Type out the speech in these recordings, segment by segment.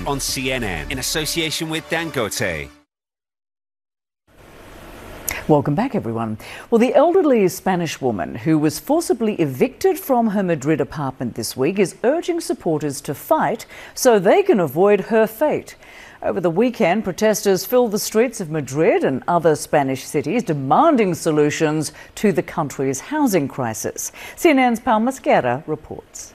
on CNN in association with Dangote. Welcome back, everyone. Well, the elderly Spanish woman who was forcibly evicted from her Madrid apartment this week is urging supporters to fight so they can avoid her fate. Over the weekend, protesters filled the streets of Madrid and other Spanish cities demanding solutions to the country's housing crisis. CNN's Pau Masquera reports.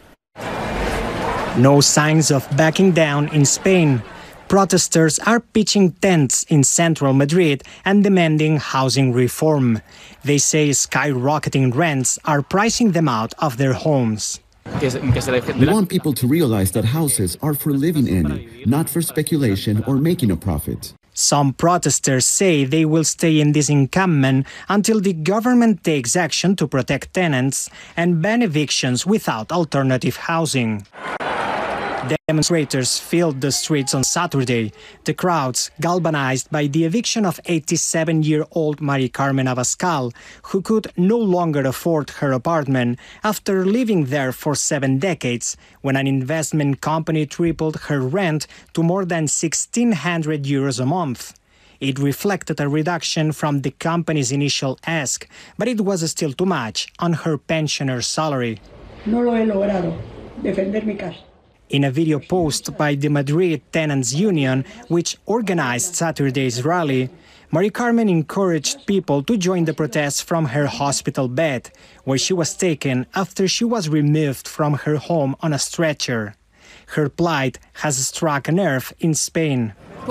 No signs of backing down in Spain. Protesters are pitching tents in central Madrid and demanding housing reform. They say skyrocketing rents are pricing them out of their homes. We want people to realize that houses are for living in, not for speculation or making a profit. Some protesters say they will stay in this encampment until the government takes action to protect tenants and ban evictions without alternative housing. Demonstrators filled the streets on Saturday. The crowds, galvanized by the eviction of 87-year-old Mari Carmen Abascal, who could no longer afford her apartment after living there for 7 decades, when an investment company tripled her rent to more than 1,600 euros a month. It reflected a reduction from the company's initial ask, but it was still too much on her pensioner's salary. No lo he logrado, defender mi casa. In a video post by the Madrid Tenants Union, which organized Saturday's rally, Mari Carmen encouraged people to join the protests from her hospital bed, where she was taken after she was removed from her home on a stretcher. Her plight has struck a nerve in Spain.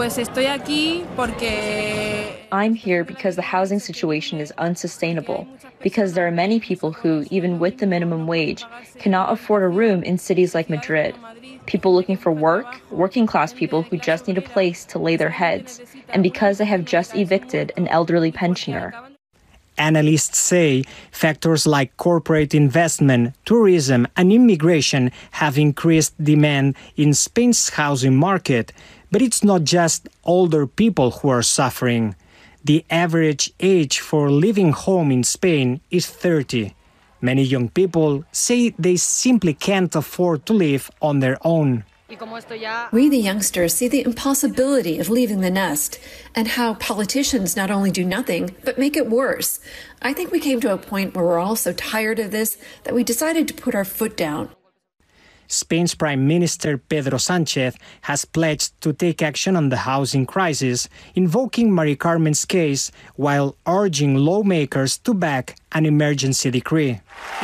I'm here because the housing situation is unsustainable, because there are many people who, even with the minimum wage, cannot afford a room in cities like Madrid. People looking for work, working-class people who just need a place to lay their heads, and because I have just evicted an elderly pensioner. Analysts say factors like corporate investment, tourism, and immigration have increased demand in Spain's housing market. But it's not just older people who are suffering. The average age for leaving home in Spain is 30. Many young people say they simply can't afford to live on their own. We, the youngsters, see the impossibility of leaving the nest and how politicians not only do nothing, but make it worse. I think we came to a point where we're all so tired of this that we decided to put our foot down. Spain's Prime Minister Pedro Sánchez has pledged to take action on the housing crisis, invoking Mari Carmen's case while urging lawmakers to back an emergency decree.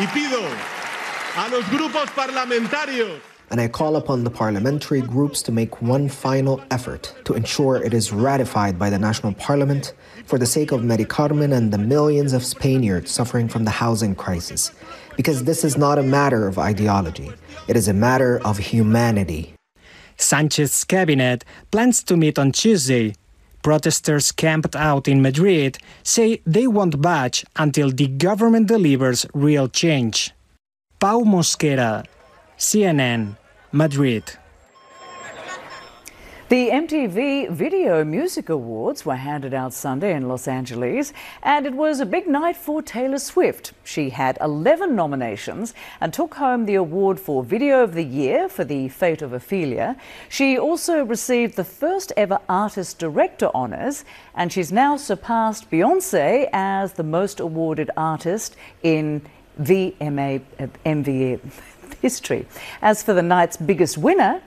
And I call upon the parliamentary groups to make one final effort to ensure it is ratified by the National Parliament for the sake of Mari Carmen and the millions of Spaniards suffering from the housing crisis. Because this is not a matter of ideology. It is a matter of humanity. Sanchez's cabinet plans to meet on Tuesday. Protesters camped out in Madrid say they won't budge until the government delivers real change. Pau Mosquera, CNN, Madrid. The MTV Video Music Awards were handed out Sunday in Los Angeles, and it was a big night for Taylor Swift. She had 11 nominations and took home the award for Video of the Year for The Fate of Ophelia. She also received the first ever Artist Director honours, and she's now surpassed Beyoncé as the most awarded artist in VMA history. As for the night's biggest winner,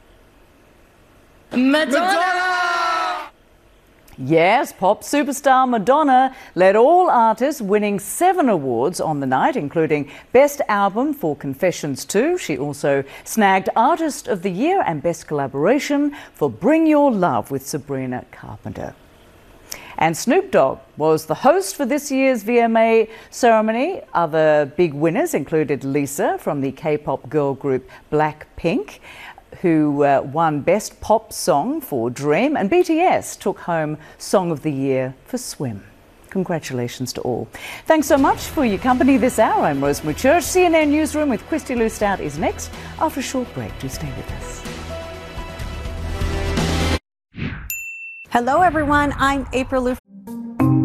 Madonna! Yes, pop superstar Madonna led all artists, winning 7 awards on the night, including Best Album for Confessions 2. She also snagged Artist of the Year and Best Collaboration for Bring Your Love with Sabrina Carpenter. And Snoop Dogg was the host for this year's VMA ceremony. Other big winners included Lisa from the K-pop girl group Blackpink, who won Best Pop Song for Dream, and BTS took home Song of the Year for Swim. Congratulations to all. Thanks so much for your company this hour. I'm Rosemary Church. CNN Newsroom with Christy Lustad is next after a short break. Do stay with us. Hello, everyone. I'm April Lou.